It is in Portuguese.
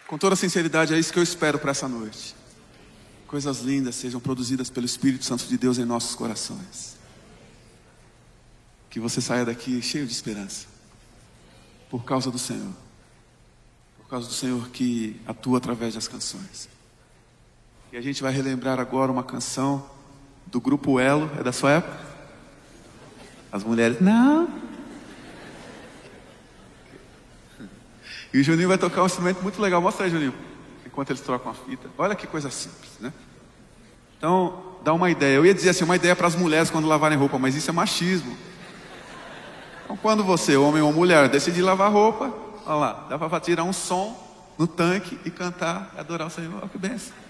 Com toda sinceridade, é isso que eu espero para essa noite. Coisas lindas sejam produzidas pelo Espírito Santo de Deus em nossos corações. Que você saia daqui cheio de esperança. Por causa do Senhor. Por causa do Senhor que atua através das canções. E a gente vai relembrar agora uma canção do grupo Elo. É da sua época? As mulheres, não. E o Juninho vai tocar um instrumento muito legal. Mostra aí, Juninho, enquanto eles trocam a fita. Olha que coisa simples, né? Então, dá uma ideia. Eu ia dizer assim, uma ideia para as mulheres quando lavarem roupa, mas isso é machismo. Então, quando você, homem ou mulher, decidir lavar roupa, olha lá, dá para tirar um som no tanque e cantar e adorar o Senhor. Olha que benção.